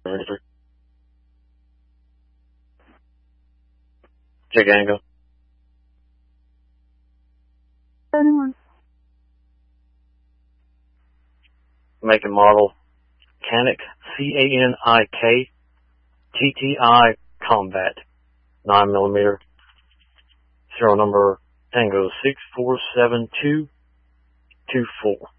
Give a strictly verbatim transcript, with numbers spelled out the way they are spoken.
thirty-three. Check angle. seventy-one. Make and model Canik, C A N I K, T T I Combat, nine millimeter, serial number Tango six four seven two two four.